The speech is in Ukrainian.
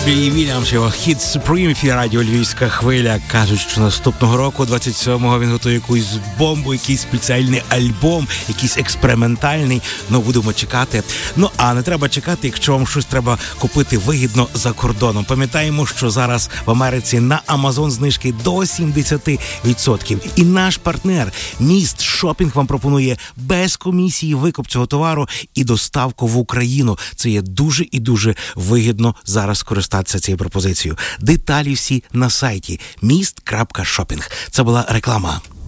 Робі Вільямс, його хіт Supreme, ефір радіо Львівська хвиля. Кажуть, що наступного року, 27-го, він готує якусь бомбу, якийсь спеціальний альбом, якийсь експериментальний. Ну, будемо чекати. Ну, а не треба чекати, якщо вам щось треба купити вигідно за кордоном. Пам'ятаємо, що зараз в Америці на Amazon знижки до 70%. І наш партнер Міст Шопінг вам пропонує без комісії викуп цього товару і доставку в Україну. Це є дуже і дуже вигідно зараз скористатися цією пропозицією. Деталі всі на сайті mist.shopping. Це була реклама.